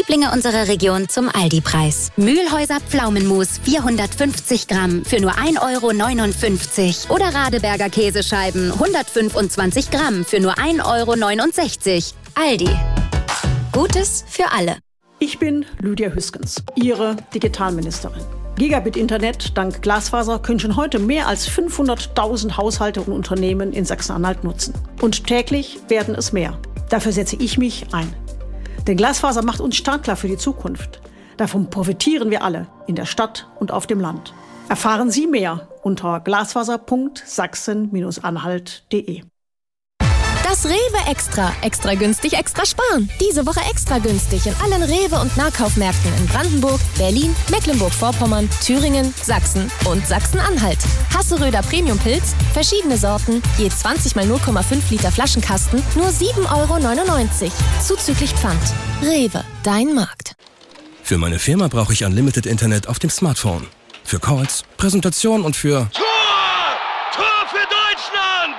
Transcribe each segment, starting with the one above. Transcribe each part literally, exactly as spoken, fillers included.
Lieblinge unserer Region zum Aldi-Preis. Mühlhäuser Pflaumenmus vierhundertfünfzig Gramm für nur ein Euro neunundfünfzig. Oder Radeberger Käsescheiben hundertfünfundzwanzig Gramm für nur ein Euro neunundsechzig. Aldi. Gutes für alle. Ich bin Lydia Hüskens, Ihre Digitalministerin. Gigabit-Internet dank Glasfaser können schon heute mehr als fünfhunderttausend Haushalte und Unternehmen in Sachsen-Anhalt nutzen. Und täglich werden es mehr. Dafür setze ich mich ein. Denn Glasfaser macht uns startklar für die Zukunft. Davon profitieren wir alle, in der Stadt und auf dem Land. Erfahren Sie mehr unter glasfaser punkt sachsen Bindestrich anhalt punkt de. Das Rewe Extra. Extra günstig, extra sparen. Diese Woche extra günstig in allen Rewe- und Nahkaufmärkten in Brandenburg, Berlin, Mecklenburg-Vorpommern, Thüringen, Sachsen und Sachsen-Anhalt. Hasseröder Premium-Pilz, verschiedene Sorten, je zwanzig mal null Komma fünf Liter Flaschenkasten, nur sieben Euro neunundneunzig. Zuzüglich Pfand. Rewe, dein Markt. Für meine Firma brauche ich Unlimited Internet auf dem Smartphone. Für Calls, Präsentationen und für... Tor! Tor für Deutschland!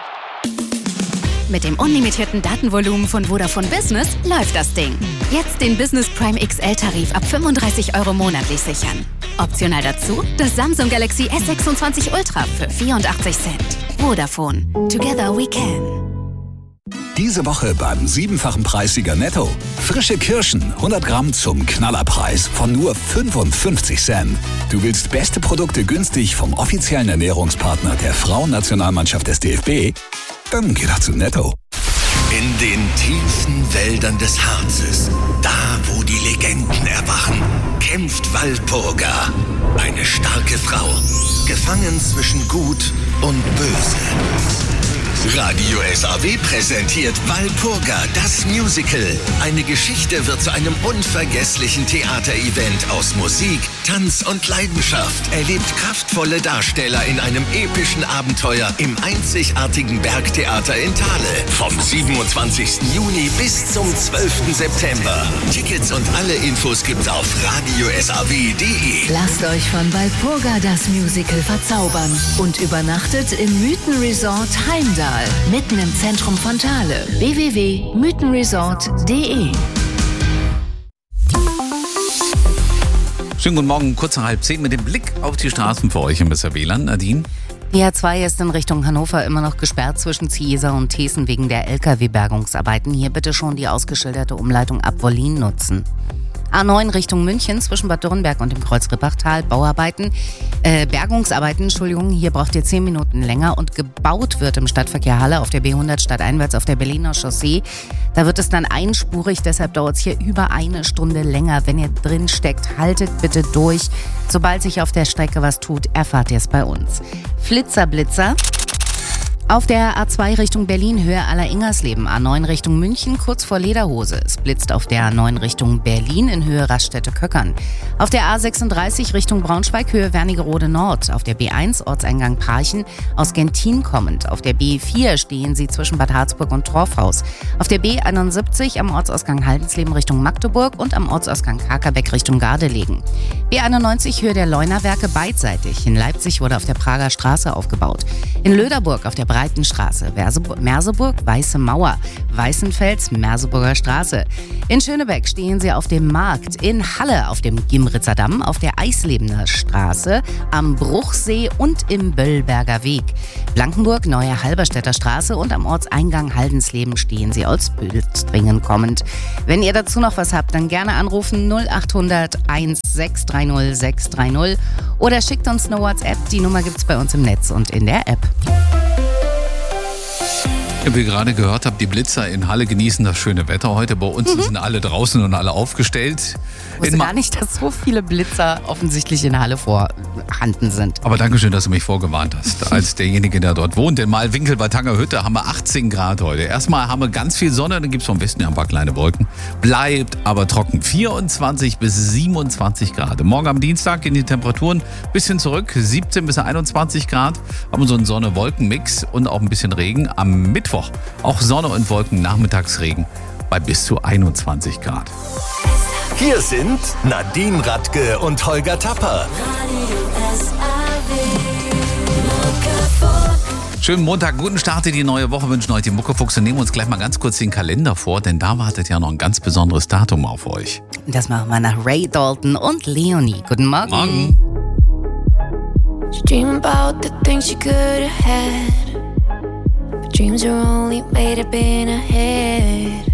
Mit dem unlimitierten Datenvolumen von Vodafone Business läuft das Ding. Jetzt den Business Prime X L-Tarif ab fünfunddreißig Euro monatlich sichern. Optional dazu das Samsung Galaxy S sechsundzwanzig Ultra für vierundachtzig Cent. Vodafone. Together we can. Diese Woche beim siebenfachen Preissieger Netto. Frische Kirschen, hundert Gramm zum Knallerpreis von nur fünfundfünfzig Cent. Du willst beste Produkte günstig vom offiziellen Ernährungspartner der Frauennationalmannschaft des D F B? Dann geh doch zu Netto. In den tiefen Wäldern des Harzes, da wo die Legenden erwachen, kämpft Walpurga. Eine starke Frau, gefangen zwischen Gut und Böse. Radio S A W präsentiert Walpurga, das Musical. Eine Geschichte wird zu einem unvergesslichen Theaterevent aus Musik, Tanz und Leidenschaft. Erlebt kraftvolle Darsteller in einem epischen Abenteuer im einzigartigen Bergtheater in Thale. Vom siebenundzwanzigsten Juni bis zum zwölften September. Tickets und alle Infos gibt's auf radio s a w punkt de. Lasst euch von Walpurga das Musical verzaubern und übernachtet im Mythenresort Heimdall. Mitten im Zentrum von Thale. w w w punkt mythenresort punkt de. Schönen guten Morgen, kurz nach halb zehn mit dem Blick auf die Straßen für euch im Besser W L A N. Nadine? Die A zwei ist in Richtung Hannover immer noch gesperrt zwischen Ziesa und Thesen wegen der L K W-Bergungsarbeiten. Hier bitte schon die ausgeschilderte Umleitung ab Wollin nutzen. A neun Richtung München zwischen Bad Dürrenberg und dem Kreuz Rippachtal. Bauarbeiten, äh, Bergungsarbeiten, Entschuldigung, hier braucht ihr zehn Minuten länger und gebaut wird im Stadtverkehr Halle auf der B hundert stadteinwärts auf der Berliner Chaussee. Da wird es dann einspurig, deshalb dauert es hier über eine Stunde länger. Wenn ihr drin steckt, haltet bitte durch. Sobald sich auf der Strecke was tut, erfahrt ihr es bei uns. Flitzer, Blitzer. Auf der A zwei Richtung Berlin, Höhe Aller-Ingersleben, A neun Richtung München, kurz vor Lederhose. Es blitzt auf der A neun Richtung Berlin in Höhe Raststätte-Köckern. Auf der A sechsunddreißig Richtung Braunschweig, Höhe Wernigerode Nord. Auf der B eins Ortseingang Parchen, aus Gentin kommend. Auf der B vier stehen sie zwischen Bad Harzburg und Torfhaus. Auf der B einundsiebzig am Ortsausgang Haldensleben Richtung Magdeburg und am Ortsausgang Kakerbeck Richtung Gardelegen. B einundneunzig Höhe der Leunawerke beidseitig. In Leipzig wurde auf der Prager Straße aufgebaut. In Löderburg auf der Breitenstraße, Merseburg, Weiße Mauer, Weißenfels, Merseburger Straße. In Schönebeck stehen sie auf dem Markt, in Halle auf dem Gimritzer Damm, auf der Eislebener Straße, am Bruchsee und im Böllberger Weg. Blankenburg, Neue Halberstädter Straße und am Ortseingang Haldensleben stehen sie als Bülstringen kommend. Wenn ihr dazu noch was habt, dann gerne anrufen null acht hundert eins sechs drei null sechs drei null oder schickt uns eine WhatsApp. Die Nummer gibt's bei uns im Netz und in der App. Wie ihr gerade gehört habt, die Blitzer in Halle genießen das schöne Wetter heute. Bei uns mhm. sind alle draußen und alle aufgestellt. Ich wusste gar nicht, dass so viele Blitzer offensichtlich in Halle vorhanden sind. Aber danke schön, dass du mich vorgewarnt hast, als derjenige, der dort wohnt. Denn Malwinkel bei Tangerhütte haben wir achtzehn Grad heute. Erstmal haben wir ganz viel Sonne, dann gibt es vom Westen ja ein paar kleine Wolken. Bleibt aber trocken. vierundzwanzig bis siebenundzwanzig Grad. Morgen am Dienstag gehen die Temperaturen ein bisschen zurück. siebzehn bis einundzwanzig Grad. Haben so einen Sonne-Wolken-Mix und auch ein bisschen Regen. Am Mittwoch auch Sonne und Wolken, Nachmittagsregen bei bis zu einundzwanzig Grad. Hier sind Nadine Radke und Holger Tapper. Schönen Montag, guten Start in die neue Woche wünschen euch die Muckefuchs und nehmen uns gleich mal ganz kurz den Kalender vor, denn da wartet ja noch ein ganz besonderes Datum auf euch. Das machen wir nach Ray Dalton und Leonie. Guten Morgen. Morgen. She dream about the things she could have had, but dreams are only made up in her head.